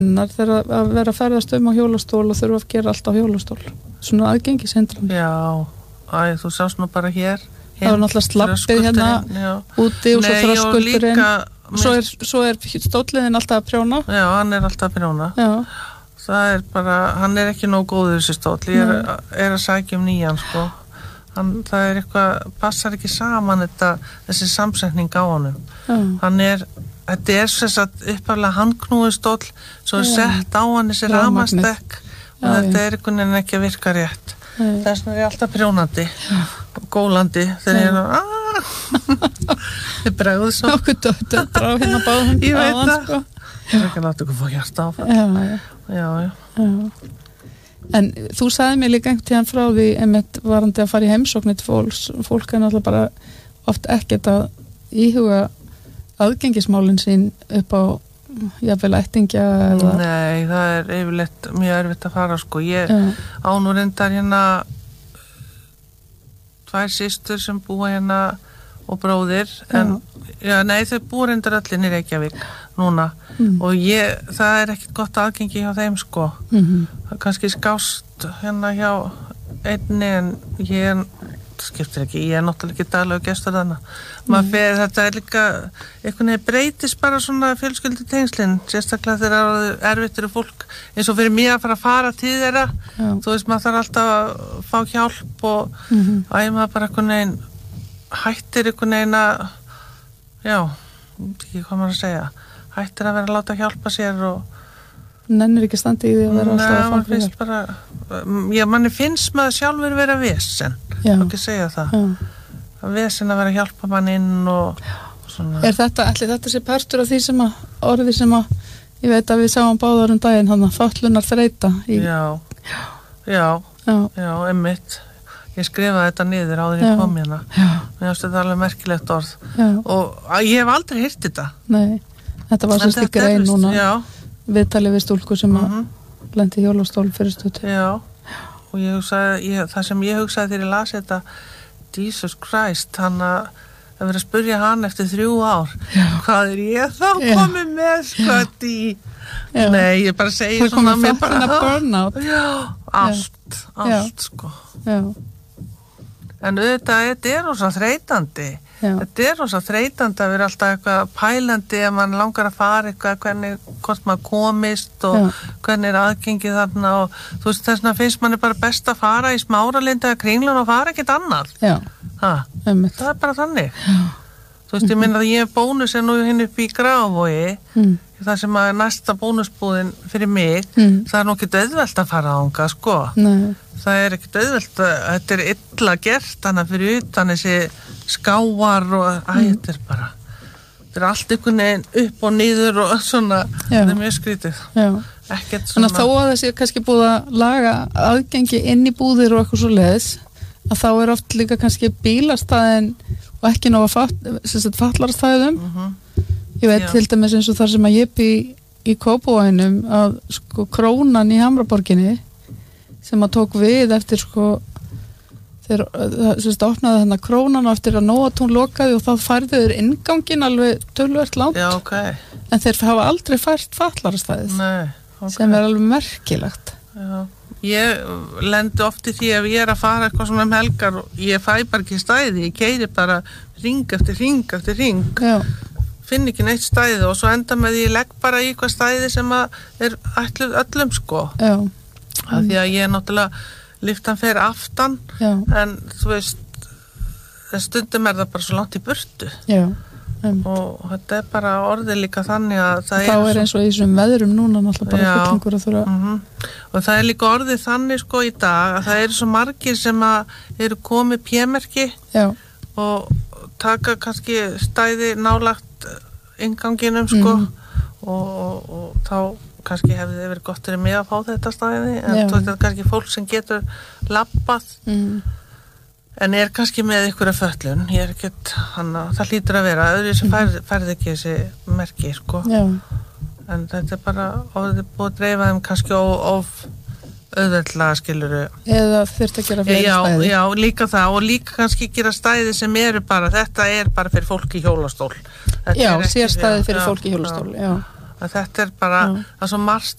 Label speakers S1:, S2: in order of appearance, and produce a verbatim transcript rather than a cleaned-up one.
S1: þegar að vera að ferðast um á hjólastól og þurfa að gera allt á hjólastól. Svona aðgengishindranir.
S2: Já, æ, þú sást nú bara hér.
S1: Það var náttúrulega slappið hérna
S2: já.
S1: úti og svo þröskuldurinn.
S2: Nei,
S1: svo er, svo er stóllinn alltaf að prjóna.
S2: Já, hann er alltaf að prjóna.
S1: Já.
S2: Það er bara, hann er ekki nóg góður þessi stóll. Ég er, er að sækja um nýjan, sko. Hann, það er eitthvað, passar ekki saman þetta, þessi samsetning á honum. Já. Hann er, þetta er þess að upphaflega handknúið stóll, svo er sett á hann þessi ramastekk og já, þetta já. Er einhvern veginn ekki að virka rétt. Þess vegna er ég alltaf prjónandi og gólandi þegar ég er að ég bregði svo
S1: okkur dóttu að drá hérna báðum
S2: ég veit það sko. Ég er ekki að láta ykkur fá hjarta áfall já, já. Já, já.
S1: Já. En þú sagði mér líka einhvern tíðan frá því einmitt varandi að fara í heimsóknir til fólks fólk er náttúrulega bara oft ekkert að íhuga aðgengismálin sín upp á jafnvel ættingja eða...
S2: Nei, það er yfirleitt mjög erfitt að fara sko. Ég ja. Á nú reyndar hérna tvær systur sem búa hérna og bróðir en ja, nei, þau búa reyndar allir í Reykjavík núna mm. og ég, það er ekkert gott aðgengi hjá þeim sko. Mm-hmm. Það er kannski skást hérna hjá einni en ég skiptir ekki, ég er náttúrulega ekki daglega gestur þannig. Maður fer, þetta er líka einhvern veginn breytist bara svona fjölskyldu tengslin, sérstaklega þegar það er erfitt fyrir fólk, eins og fyrir mig að fara að fara til þeirra, já. Þú veist maður þarf alltaf að fá hjálp og mm-hmm. æ, maður bara einhvern veginn hættir einhvern veginn að já, ekki hvað maður að segja hættir að vera að láta hjálpa sér og
S1: nennir ekki standi í því að vera alltaf að fá
S2: hjálp bara, já, manni finnst maður sjálfur vera vesen
S1: já.
S2: Ekki segja það já. Að vesen að vera að hjálpa mann inn og, og svona
S1: er þetta, allir þetta sé partur af því sem að orði sem að, ég veit að við sáum báðar um daginn hann að fötlunar þreita í... já, já, já, já, einmitt ég skrifaði þetta niður áður ég kom hérna mér finnst þetta alveg merkilegt orð já. Og ég hef aldrei heyrt þetta nei, þetta var svo stikkur ein núna
S2: já.
S1: Viðtalið við stúlku sem að mm-hmm. lendi hjólastól fyrir stötu
S2: já, og ég hugsaði ég, það sem ég hugsaði þegar ég las þetta Jesus Christ, hann að að vera að spurja hann eftir þrjú ár já. Hvað er ég þá komið með skott í já. Nei, ég bara segi
S1: það svona mér bara burnout
S2: já, allt, já. Allt sko já. En auðvitað, þetta er rosa þreytandi já. Þetta er rosa þreytandi að vera alltaf eitthvað pælandi ef mann langar að fara eitthvað hvernig, hvort maður komist og já. Hvernig er aðgengið þarna og þú veist þess vegna finnst manni bara best að fara í Smáralind eða Kringlun og fara ekkert annað
S1: já.
S2: Ha, það er bara þannig já. Þú veist, ég minna að ég hef bónus en nú hinn upp í Grafarvogi mm. það sem að næsta bónusbúðin fyrir mig, mm. það er nú ekkert auðvelt að fara ánga, sko
S1: nei.
S2: Það er ekkert auðvelt að þetta er illa gert hana fyrir utan þessi skáar og æ, mm. þetta er bara þetta er allt einhvern veginn upp og niður og svona, já. Þetta er mjög skrítið ekkert svona.
S1: Þannig að þó að þessi kannski búið að laga aðgengi inn í búðir og eitthvað svo leiðis að þá er oft líka kannski bílastæðin og ekki nóg að fallarstæðum
S2: mm-hmm.
S1: ég veit já. Til dæmis eins og þar sem að ég bý í Kópavoginum að sko Krónan í Hamraborginni sem að tók við eftir sko þegar það opnaði þarna Krónan eftir að Nóatún lokaði og þá færðu þeir inngangin alveg töluvert langt
S2: já, okay.
S1: En þeir hafa aldrei fært fallarstæðis
S2: okay.
S1: sem er alveg merkilegt
S2: já. Ég lendi oft í því ef ég er að fara eitthvað svona um helgar og ég fæ bara ekki stæði, ég keyri bara ring eftir ring eftir ring
S1: já.
S2: Finn ekki neitt stæði og svo enda með því ég legg bara í eitthvað stæði sem að er ætluð öllum sko
S1: já.
S2: Af því að ég er náttúrulega lyftan fer aftan
S1: já.
S2: En þú veist stundum er það bara svo langt í burtu
S1: já.
S2: Og þetta er bara orðið líka þannig að það
S1: þá
S2: er,
S1: er eins og í þessum veðrum núna náttúrulega bara fyllingur að þurfa
S2: mm-hmm. og það er líka orðið þannig sko í dag að það eru svo margir sem að eru komið P-merki og taka kannski stæði nálagt innganginum sko mm. og, og, og þá kannski hefði þið verið gott fyrir mig að fá þetta stæði en þú veist þetta er kannski fólk sem getur labbað mm. en er kannski með ykkur að fötlun ég er ekkert, hann að það hlýtur að vera öðru sem færð, færð ekki þessi merki sko
S1: já.
S2: En þetta er bara orðið búið að dreifa þeim kannski of auðveldlega skiluru
S1: eða þurft að gera fleiri
S2: já,
S1: stæði
S2: já, líka það og líka kannski gera stæði sem eru bara, þetta er bara fyrir fólk í hjólastól þetta
S1: já,
S2: ekki,
S1: sér stæði fyrir
S2: já,
S1: fólk í hjólastól já. Já.
S2: að þetta er bara, já. Það er svo margt